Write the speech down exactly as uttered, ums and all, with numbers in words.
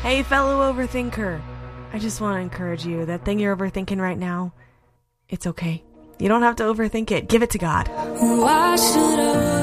Hey, fellow overthinker. I just want to encourage you. That thing you're overthinking right now, it's okay. You don't have to overthink it. Give it to God. Why should I